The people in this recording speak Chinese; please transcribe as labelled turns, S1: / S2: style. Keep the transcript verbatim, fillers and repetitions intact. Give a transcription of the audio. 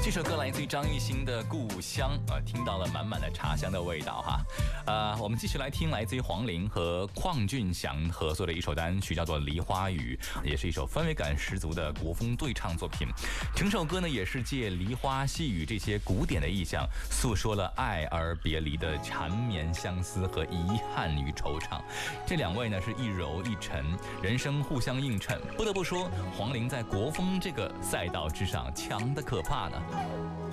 S1: 这首歌来自于张艺兴的《故乡》啊，听到了满满的茶香的味道哈。呃，我们继续来听来自于黄龄和邝俊祥合作的一首单曲，叫做《梨花雨》，也是一首氛围感十足的国风对唱作品。整首歌呢，也是借梨花细雨这些古典的意象，诉说了爱而别离的缠绵相思和遗憾与惆怅。这两位呢，是一柔一沉，人生互相映衬。不得不说，黄龄在国风这个赛道之上强得可怕呢。